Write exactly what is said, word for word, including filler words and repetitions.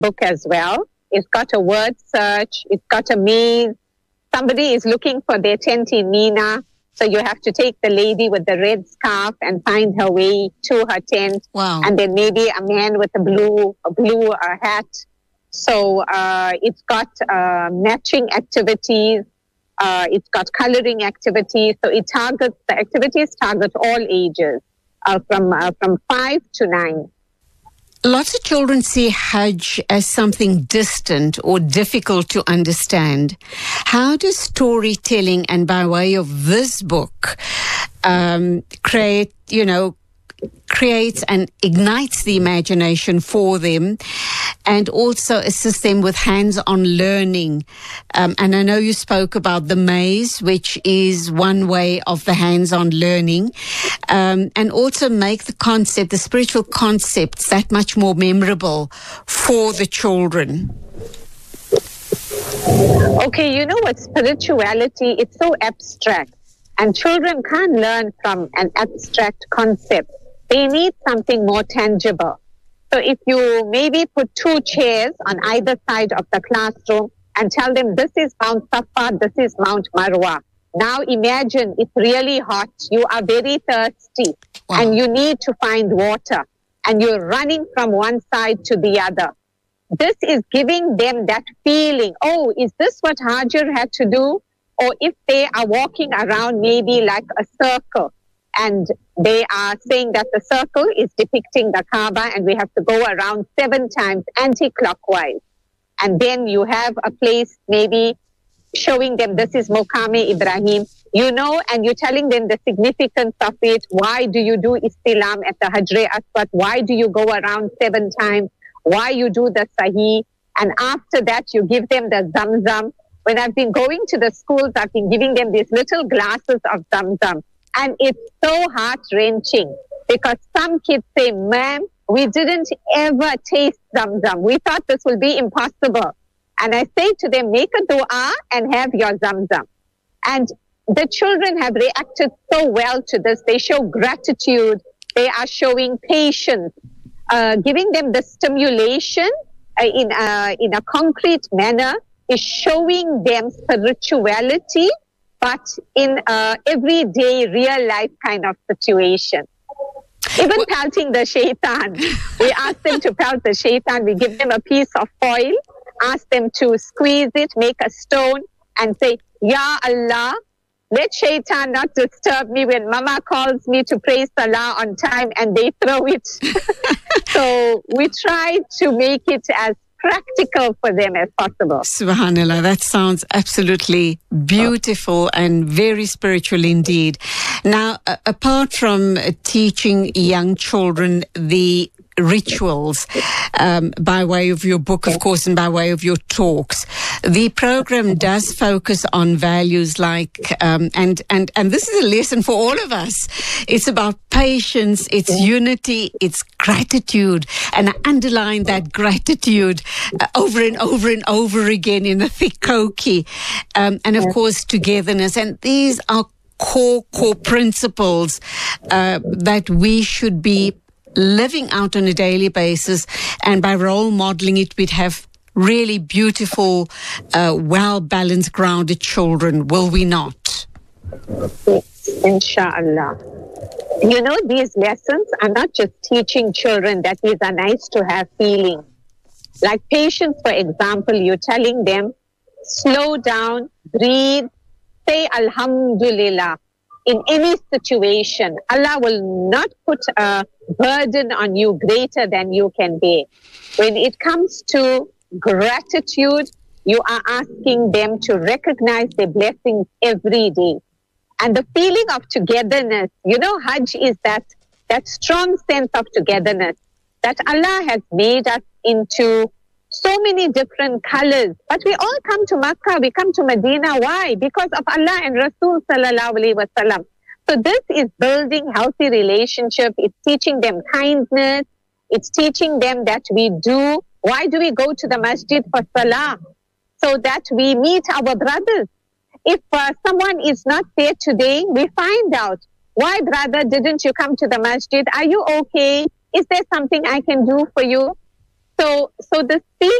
book as well. It's got a word search. It's got a maze. Somebody is looking for their tent in Mina. So you have to take the lady with the red scarf and find her way to her tent. Wow. And then maybe a man with a blue, a blue uh, hat. So uh, it's got uh, matching activities. Uh, it's got coloring activities. So it targets, the activities target all ages, uh, from uh, from five to nine. Lots of children see Hajj as something distant or difficult to understand. How does storytelling, and by way of this book, um, create, you know, creates and ignites the imagination for them, and also assist them with hands-on learning? Um, and I know you spoke about the maze, which is one way of the hands-on learning, um, and also make the concept, the spiritual concepts, that much more memorable for the children. Okay, you know what, spirituality, it's so abstract, and children can't learn from an abstract concept. They need something more tangible. So if you maybe put two chairs on either side of the classroom and tell them this is Mount Safa, this is Mount Marwa. Now imagine it's really hot. You are very thirsty. Wow. And you need to find water. And you're running from one side to the other. This is giving them that feeling. Oh, is this what Hajar had to do? Or if they are walking around maybe like a circle, and they are saying that the circle is depicting the Kaaba and we have to go around seven times anti-clockwise. And then you have a place maybe showing them this is Muqam Ibrahim, you know, and you're telling them the significance of it. Why do you do Istilam at the Hajr Aswad? Why do you go around seven times? Why you do the Sahih? And after that, you give them the Zamzam. When I've been going to the schools, I've been giving them these little glasses of Zamzam. And it's so heart-wrenching because some kids say, ma'am, we didn't ever taste Zamzam. We thought this will be impossible. And I say to them, make a dua and have your Zamzam. And the children have reacted so well to this. They show gratitude. They are showing patience, uh, giving them the stimulation uh, in, a, in a concrete manner is showing them spirituality, but in a everyday, real life kind of situation. Even well, pelting the shaitan. We ask them to pelt the shaitan. We give them a piece of foil, ask them to squeeze it, make a stone, and say, Ya Allah, let shaitan not disturb me when mama calls me to pray salah on time and they throw it. So we try to make it as practical for them as possible. Subhanallah, that sounds absolutely beautiful and very spiritual indeed. Now, uh, apart from uh, teaching young children the rituals um, by way of your book, of course, and by way of your talks, the program does focus on values like, um, and, and, and this is a lesson for all of us. It's about patience, it's unity, it's gratitude. And I underline that gratitude uh, over and over and over again in the thick koki. Um, and of course, togetherness. And these are core, core principles uh, that we should be living out on a daily basis, and by role modeling it, we'd have really beautiful, uh, well-balanced, grounded children, will we not? Yes, inshallah. You know, these lessons are not just teaching children that these are nice to have feelings. Like patience, for example, you're telling them, slow down, breathe, say Alhamdulillah. In any situation, Allah will not put a burden on you greater than you can bear. When it comes to gratitude, you are asking them to recognize their blessings every day. And the feeling of togetherness, you know, Hajj is that, that strong sense of togetherness that Allah has made us into so many different colors. But we all come to Makkah, we come to Medina. Why? Because of Allah and Rasul sallallahu alaihi wasallam. So this is building healthy relationship. It's teaching them kindness. It's teaching them that we do. Why do we go to the masjid for salah? So that we meet our brothers. If uh, someone is not there today, we find out, why brother didn't you come to the masjid? Are you okay? Is there something I can do for you? So, so the